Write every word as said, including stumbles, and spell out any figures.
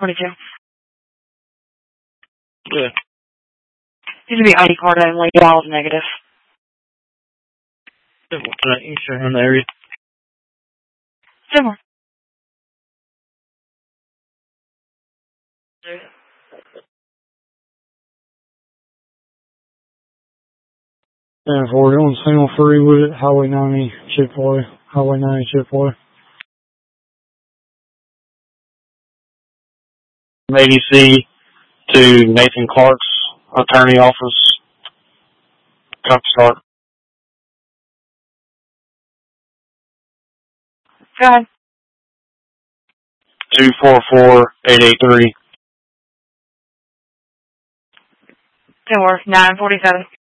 forty-two. Good. These would be I D card only. Dial's negative. Good. What's that Eastern in the area? Similar. And for you on single free with it, Highway ninety, Chick-fil-A. Highway ninety, Chick-fil-A. A D C to Nathan Clark's attorney office. Cup start. Go ahead. two four four, eight eight three. Similar. nine forty-seven.